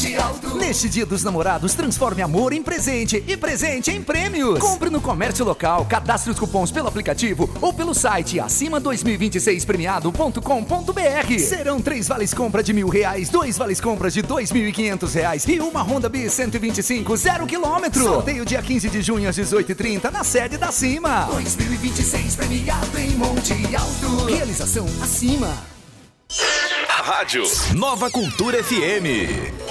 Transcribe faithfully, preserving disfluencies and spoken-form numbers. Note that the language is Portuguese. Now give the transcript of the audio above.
Monte Alto. Neste Dia dos Namorados, transforme amor em presente e presente em prêmios. Compre no comércio local, cadastre os cupons pelo aplicativo ou pelo site acima dois mil e vinte e seis premiado ponto com ponto br. Serão três vales compra de mil reais, dois vales compras de dois mil e quinhentos reais e uma Honda Bis cento e vinte e cinco zero quilômetro. Sorteio dia quinze de junho às dezoito e trinta na sede da Cima. dois mil e vinte e seis premiado em Monte Alto. Realização Acima. Rádio Nova Cultura F M.